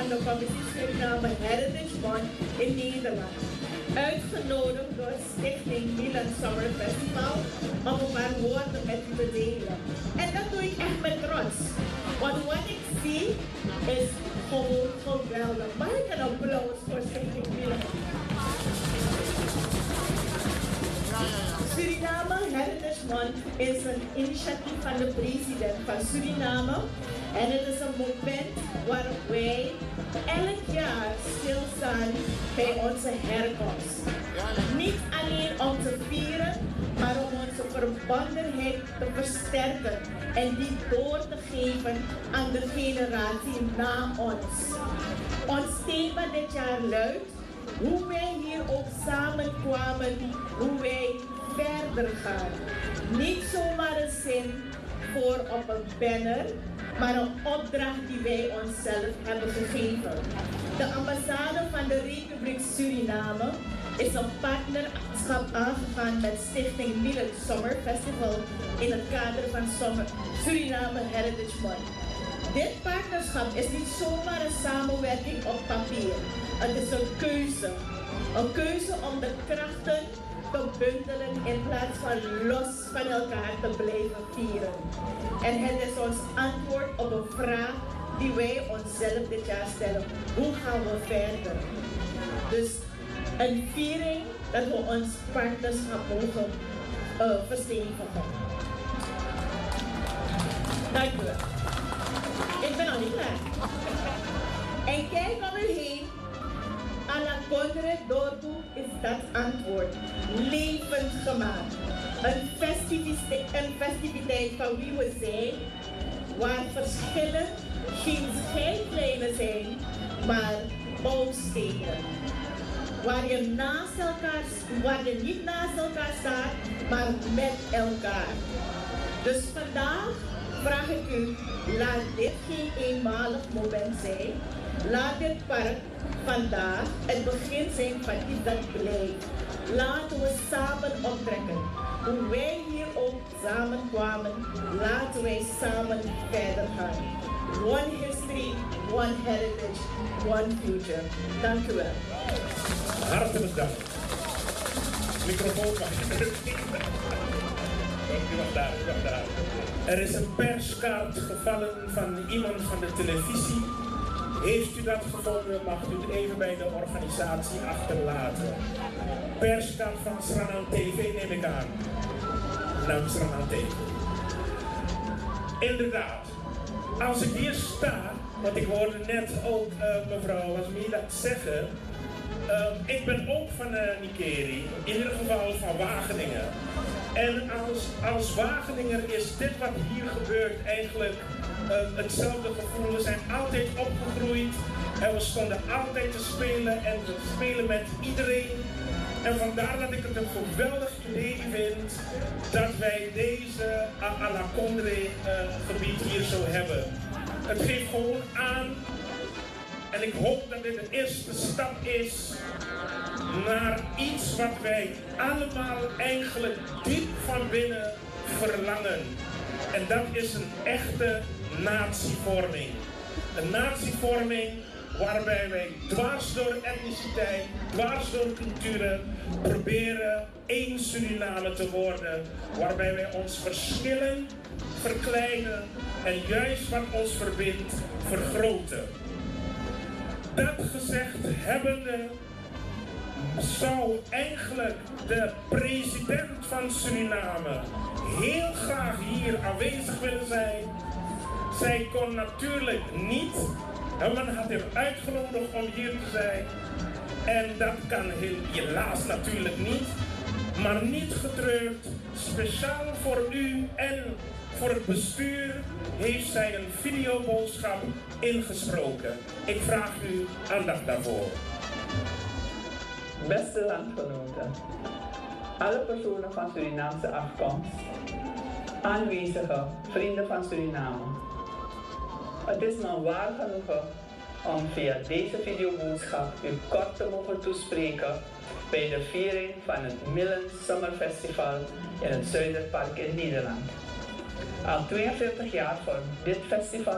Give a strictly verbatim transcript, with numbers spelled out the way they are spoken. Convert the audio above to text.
van de Commissie Suriname Heritage Month in Nederland. Uitgenodigd door Stichting Milan Summer Festival om een paar woorden met u te delen. En dat doe ik echt met trots. Want wat ik zie is gewoon geweldig. Mag ik een applaus voor Stichting Milan? Suriname Heritage Month is een initiatief van de president van Suriname. En het is een moment waarop wij elk jaar stilstaan bij onze herkomst. Niet alleen om te vieren, maar om onze verbondenheid te versterken en die door te geven aan de generatie na ons. Ons thema dit jaar luidt: hoe wij hier ook samen kwamen, hoe wij verder gaan. Niet zomaar een zin voor op een banner, maar een opdracht die wij onszelf hebben gegeven. De ambassade van de Republiek Suriname is een partnerschap aangegaan met Stichting Milan Summer Festival in het kader van Summer Suriname Heritage Month. Dit partnerschap is niet zomaar een samenwerking op papier. Het is een keuze. Een keuze om de krachten te bundelen in plaats van los van elkaar te blijven vieren. En het is ons antwoord op een vraag die wij onszelf dit jaar stellen. Hoe gaan we verder? Dus een viering dat we ons partnerschap mogen uh, verstevigen. Dank u wel. Ik ben al niet klaar. En kijk om u heen. A la Condre Dorpu is dat antwoord. Levend gemaakt. Een festiviteit, een festiviteit van wie we zijn, waar verschillen geen scheidlijnen zijn, maar bouwstenen. Waar je naast elkaar, waar je niet naast elkaar staat, maar met elkaar. Dus vandaag vraag ik u, laat dit geen eenmalig moment zijn. Laat dit park vandaag het begin zijn van iets dat blijft. Laten we samen optrekken. Hoe wij hier ook samen kwamen, laten wij samen verder gaan. One history, one heritage, one future. Dank u wel. Hartelijk dank. Microfoon mag je. U mag daar, u mag daar. Er is een perskaart gevallen van iemand van de televisie. Heeft u dat gevonden, mag u het even bij de organisatie achterlaten. Perskaart van Sranan T V neem ik aan. Namens Sranan T V. Inderdaad, als ik hier sta, want ik hoorde net ook uh, mevrouw Wasmi dat zeggen. Uh, ik ben ook van uh, Nikeri, in ieder geval van Wageningen. En als, als Wageninger is dit wat hier gebeurt eigenlijk uh, hetzelfde gevoel. We zijn altijd opgegroeid en we stonden altijd te spelen en te spelen met iedereen. En vandaar dat ik het een geweldig idee vind dat wij deze à la Condre uh, gebied hier zo hebben. Het geeft gewoon aan. En ik hoop dat dit de eerste stap is naar iets wat wij allemaal eigenlijk diep van binnen verlangen. En dat is een echte natievorming. Een natievorming waarbij wij dwars door etniciteit, dwars door culturen proberen één Suriname te worden. Waarbij wij ons verschillen verkleinen en juist wat ons verbindt vergroten. Dat gezegd hebbende zou eigenlijk de president van Suriname heel graag hier aanwezig willen zijn. Zij kon natuurlijk niet, en men had hem uitgenodigd om hier te zijn. En dat kan helaas natuurlijk niet, maar niet getreurd. Speciaal voor u en voor het bestuur heeft zij een videoboodschap ingesproken. Ik vraag u aandacht daarvoor. Beste landgenoten, alle personen van Surinaamse afkomst, aanwezige vrienden van Suriname. Het is me waar genoegen om via deze videoboodschap u kort te mogen toespreken bij de viering van het Milan Summer Festival in het Zuiderpark in Nederland. Al tweeënveertig jaar vormt dit festival